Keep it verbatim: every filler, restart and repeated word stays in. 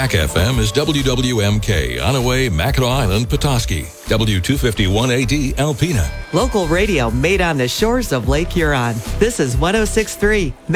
Mac F M is W W M K, Onaway, Mackinac Island, Petoskey. W two fifty-one A D, Alpena. Local radio made on the shores of Lake Huron. This is one oh six point three